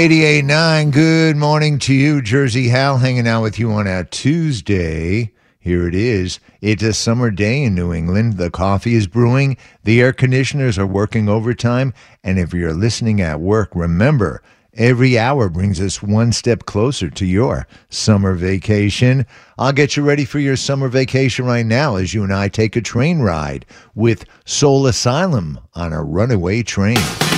88.9, good morning to you. Jersey Hal hanging out with you on a Tuesday. Here it is. It's a summer day in New England. The coffee is brewing. The air conditioners are working overtime. And if you're listening at work, remember, every hour brings us one step closer to your summer vacation. I'll get you ready for your summer vacation right now as you and I take a train ride with Soul Asylum on a runaway train.